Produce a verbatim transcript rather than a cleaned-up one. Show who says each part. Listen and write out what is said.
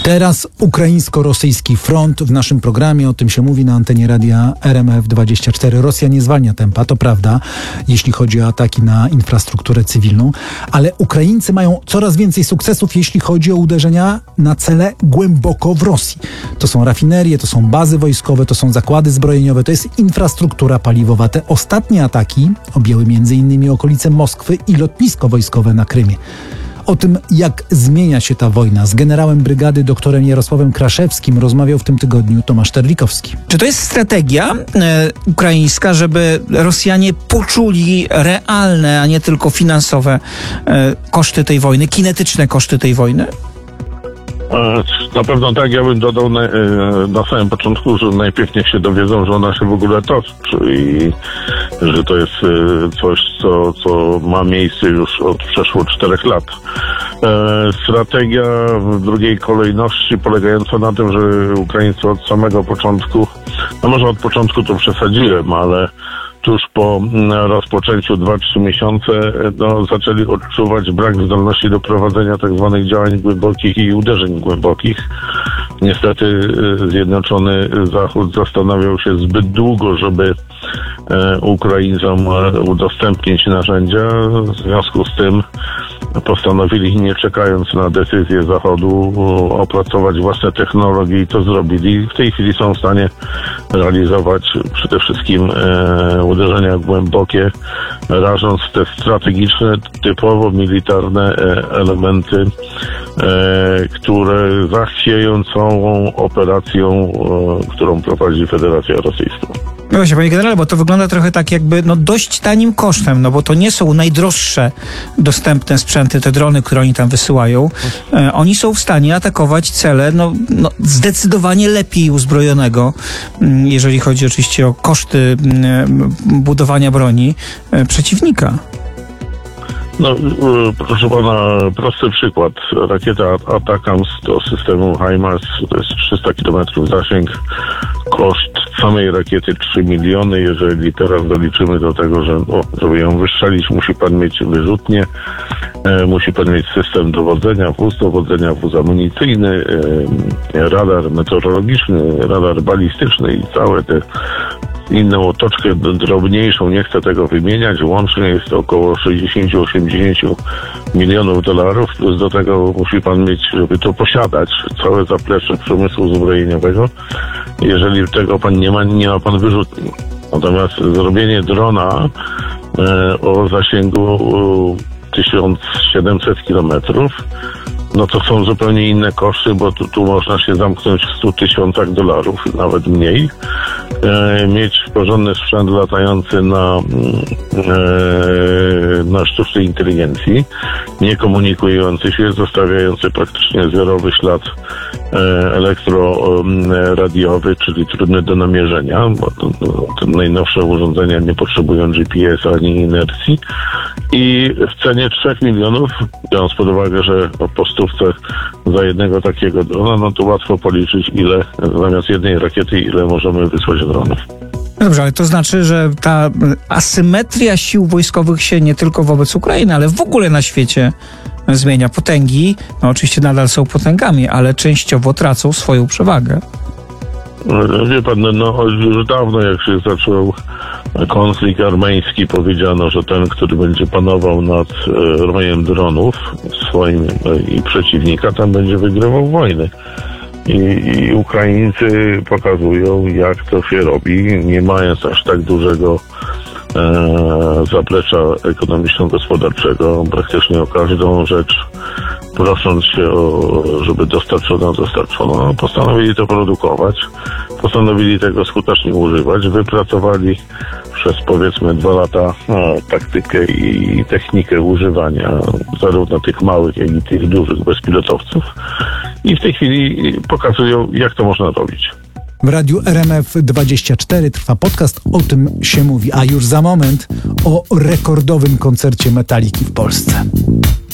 Speaker 1: Teraz ukraińsko-rosyjski front w naszym programie, o tym się mówi na antenie radia R M F dwadzieścia cztery. Rosja nie zwalnia tempa, to prawda, jeśli chodzi o ataki na infrastrukturę cywilną, ale Ukraińcy mają coraz więcej sukcesów, jeśli chodzi o uderzenia na cele głęboko w Rosji. To są rafinerie, to są bazy wojskowe, to są zakłady zbrojeniowe, to jest infrastruktura paliwowa. Te ostatnie ataki objęły między innymi okolice Moskwy i lotnisko wojskowe na Krymie. O tym, jak zmienia się ta wojna, z generałem brygady doktorem Jarosławem Kraszewskim rozmawiał w tym tygodniu Tomasz Terlikowski.
Speaker 2: Czy to jest strategia e, ukraińska, żeby Rosjanie poczuli realne, a nie tylko finansowe e, koszty tej wojny, kinetyczne koszty tej wojny?
Speaker 3: Na pewno tak, ja bym dodał na, na samym początku, że najpierw niech się dowiedzą, że ona się w ogóle toczy i że to jest coś, co, co ma miejsce już od przeszło czterech lat. Strategia w drugiej kolejności polegająca na tym, że Ukraińcy od samego początku, no może od początku to przesadziłem, ale tuż po rozpoczęciu dwa trzy miesiące no, zaczęli odczuwać brak zdolności do prowadzenia tak zwanych działań głębokich i uderzeń głębokich. Niestety Zjednoczony Zachód zastanawiał się zbyt długo, żeby Ukraińcom udostępnić narzędzia. W związku z tym postanowili, nie czekając na decyzję Zachodu, opracować własne technologie i to zrobili. W tej chwili są w stanie realizować przede wszystkim e, uderzenia głębokie, rażąc te strategiczne, typowo militarne e, elementy, e, które zachwieją całą operacją, e, którą prowadzi Federacja Rosyjska.
Speaker 2: No właśnie, panie generale, bo to wygląda trochę tak jakby no dość tanim kosztem, no bo to nie są najdroższe dostępne sprzęty, te drony, które oni tam wysyłają. E, oni są w stanie atakować cele no, no zdecydowanie lepiej uzbrojonego, jeżeli chodzi oczywiście o koszty budowania broni e, przeciwnika.
Speaker 3: No, proszę pana, prosty przykład. Rakieta Atacams do systemu HIMARS to jest trzysta kilometrów zasięg. Koszt samej rakiety trzy miliony. Jeżeli teraz doliczymy do tego, że o, żeby ją wystrzelić, musi pan mieć wyrzutnię, e, musi pan mieć system dowodzenia, wóz dowodzenia, wóz amunicyjny, e, radar meteorologiczny, radar balistyczny i całe te inną otoczkę drobniejszą, nie chcę tego wymieniać, łącznie jest to około sześćdziesiąt do osiemdziesięciu milionów dolarów, plus do tego musi pan mieć, żeby to posiadać, całe zaplecze przemysłu zbrojeniowego. Jeżeli tego pan nie ma, nie ma pan wyrzutni. Natomiast zrobienie drona e, o zasięgu e, tysiąc siedemset kilometrów, no to są zupełnie inne koszty, bo tu, tu można się zamknąć w stu tysiącach dolarów, nawet mniej. E, mieć porządny sprzęt latający na, e, na sztucznej inteligencji, nie komunikujący się, zostawiający praktycznie zerowy ślad e, elektroradiowy, czyli trudny do namierzenia, bo to, to, te najnowsze urządzenia nie potrzebują G P S ani inercji. I w cenie trzech milionów, biorąc pod uwagę, że po stówce za jednego takiego drona, no to łatwo policzyć, ile zamiast jednej rakiety, ile możemy wysłać dronów.
Speaker 2: Dobrze, ale to znaczy, że ta asymetria sił wojskowych się nie tylko wobec Ukrainy, ale w ogóle na świecie zmienia. Potęgi, no oczywiście nadal są potęgami, ale częściowo tracą swoją przewagę.
Speaker 3: Wie pan, no już dawno jak się zaczął konflikt armeński, powiedziano, że ten, który będzie panował nad rojem dronów swoim i przeciwnika, tam będzie wygrywał wojny. I, I Ukraińcy pokazują, jak to się robi, nie mając aż tak dużego e, zaplecza ekonomiczno-gospodarczego, praktycznie o każdą rzecz prosząc się, o, żeby dostarczono, dostarczono, postanowili to produkować, postanowili tego skutecznie używać, wypracowali przez powiedzmy dwa lata no, taktykę i technikę używania zarówno tych małych, jak i tych dużych bezpilotowców i w tej chwili pokazują, jak to można robić.
Speaker 1: W radiu R M F dwadzieścia cztery trwa podcast O tym się mówi, a już za moment o rekordowym koncercie Metaliki w Polsce.